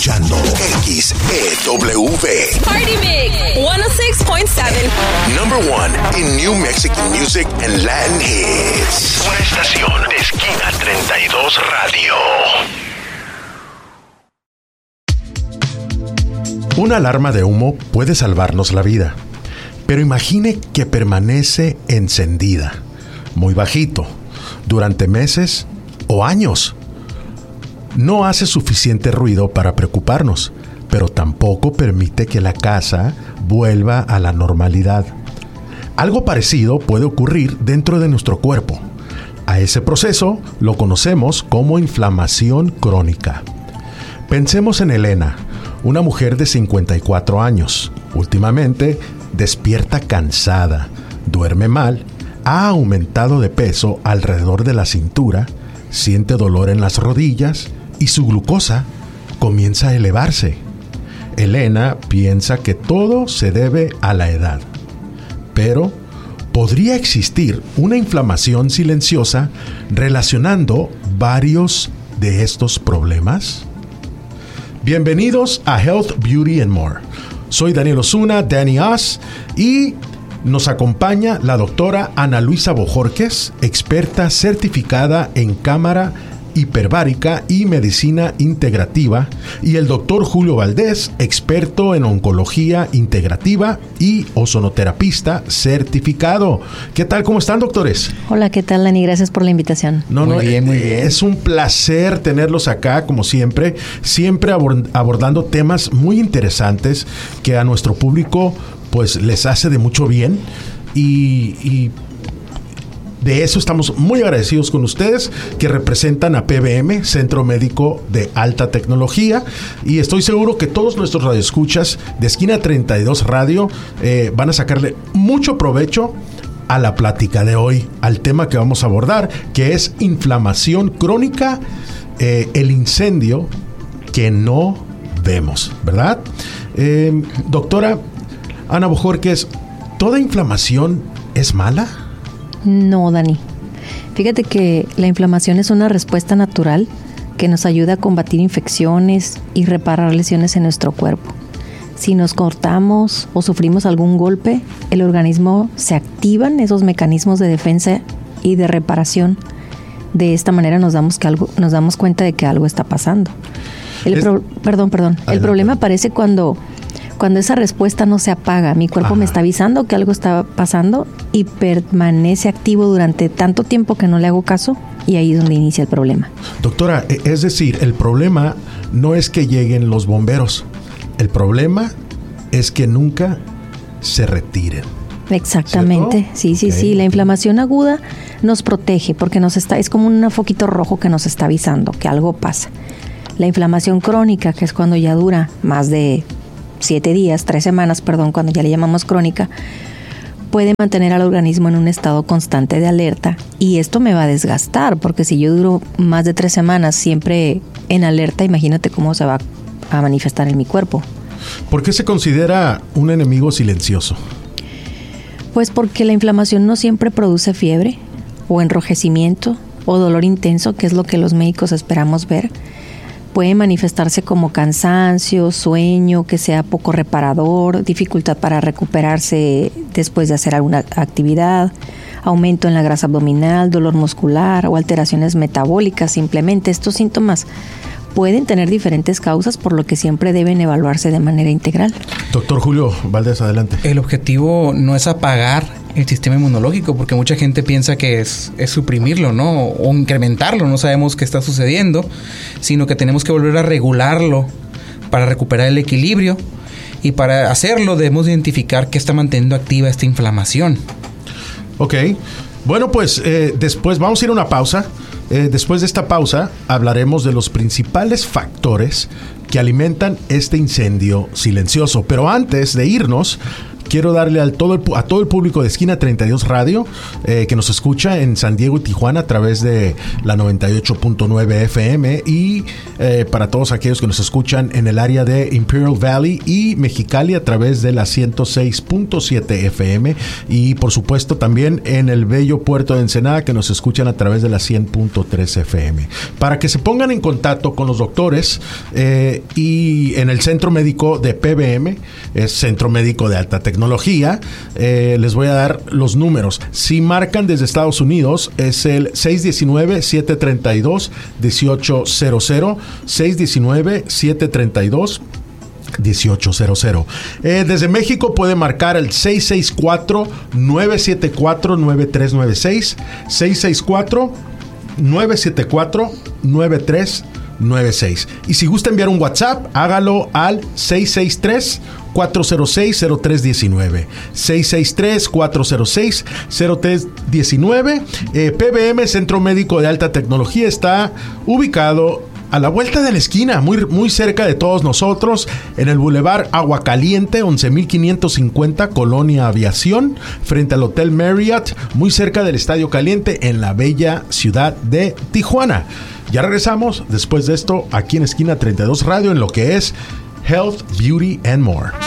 XEW Party Mix 106.7 Number 1 in New Mexican music and Latin hits. Una estación de Esquina 32 Radio. Una alarma de humo puede salvarnos la vida, pero imagine que permanece encendida, muy bajito, durante meses o años. No hace suficiente ruido para preocuparnos, pero tampoco permite que la casa vuelva a la normalidad. Algo parecido puede ocurrir dentro de nuestro cuerpo. A ese proceso lo conocemos como inflamación crónica. Pensemos en Elena, una mujer de 54 años. Últimamente despierta cansada, duerme mal, ha aumentado de peso alrededor de la cintura, siente dolor en las rodillas y su glucosa comienza a elevarse. Elena piensa que todo se debe a la edad. Pero, ¿podría existir una inflamación silenciosa relacionando varios de estos problemas? Bienvenidos a Health, Beauty and More. Soy Daniel Osuna, Danny Oz, y nos acompaña la doctora Ana Luisa Bojorquez, experta certificada en cámara hiperbárica y medicina integrativa, y el doctor Julio Valdés, experto en oncología integrativa y ozonoterapista certificado. ¿Qué tal? ¿Cómo están, doctores? Hola, ¿qué tal, Dani? Gracias por la invitación. Muy bien. Es un placer tenerlos acá, como siempre abordando temas muy interesantes que a nuestro público pues les hace de mucho bien, y de eso estamos muy agradecidos con ustedes, que representan a PBM, Centro Médico de Alta Tecnología, y estoy seguro que todos nuestros radioescuchas de Esquina 32 Radio van a sacarle mucho provecho a la plática de hoy, al tema que vamos a abordar, que es inflamación crónica, el incendio que no vemos, ¿verdad? Doctora Ana Bojorquez, ¿toda inflamación es mala? No, Dani. Fíjate que la inflamación es una respuesta natural que nos ayuda a combatir infecciones y reparar lesiones en nuestro cuerpo. Si nos cortamos o sufrimos algún golpe, el organismo se activan esos mecanismos de defensa y de reparación. De esta manera nos damos cuenta de que algo está pasando. El problema aparece cuando esa respuesta no se apaga. Mi cuerpo me está avisando que algo está pasando y permanece activo durante tanto tiempo que no le hago caso, y ahí es donde inicia el problema. Doctora, es decir, el problema no es que lleguen los bomberos. El problema es que nunca se retiren. Exactamente. ¿Cierto? Sí. Sí. La inflamación aguda nos protege porque es como un foquito rojo que nos está avisando que algo pasa. La inflamación crónica, que es cuando ya dura más de 3 semanas, cuando ya le llamamos crónica, puede mantener al organismo en un estado constante de alerta, y esto me va a desgastar, porque si yo duro más de 3 semanas siempre en alerta, imagínate cómo se va a manifestar en mi cuerpo. ¿Por qué se considera un enemigo silencioso? Pues porque la inflamación no siempre produce fiebre, o enrojecimiento, o dolor intenso, que es lo que los médicos esperamos ver. Puede manifestarse como cansancio, sueño, que sea poco reparador, dificultad para recuperarse después de hacer alguna actividad, aumento en la grasa abdominal, dolor muscular o alteraciones metabólicas. Simplemente estos síntomas pueden tener diferentes causas, por lo que siempre deben evaluarse de manera integral. Doctor Julio Valdés, adelante. El objetivo no es apagar el sistema inmunológico, porque mucha gente piensa que es suprimirlo, ¿no? O incrementarlo, no sabemos qué está sucediendo, sino que tenemos que volver a regularlo para recuperar el equilibrio, y para hacerlo debemos identificar qué está manteniendo activa esta inflamación. Ok. Bueno, pues después vamos a ir a una pausa. Después de esta pausa hablaremos de los principales factores que alimentan este incendio silencioso. Pero antes de irnos, quiero darle a todo el público de Esquina 32 Radio que nos escucha en San Diego y Tijuana a través de la 98.9 FM y para todos aquellos que nos escuchan en el área de Imperial Valley y Mexicali a través de la 106.7 FM y por supuesto también en el bello puerto de Ensenada que nos escuchan a través de la 100.3 FM. Para que se pongan en contacto con los doctores y en el centro médico de PBM, es Centro Médico de Alta Tecnología, les voy a dar los números. Si marcan desde Estados Unidos es el 619-732-1800, 619-732-1800. Desde México puede marcar el 664-974-9396, 664-974-9396. Y si gusta enviar un WhatsApp, hágalo al 663-406-0319. 663-406-0319. PBM, Centro Médico de Alta Tecnología, está ubicado a la vuelta de la esquina, muy cerca de todos nosotros, en el Boulevard Aguacaliente, 11,550, Colonia Aviación, frente al Hotel Marriott, muy cerca del Estadio Caliente, en la bella ciudad de Tijuana. Ya regresamos después de esto aquí en Esquina 32 Radio en lo que es Health, Beauty and More.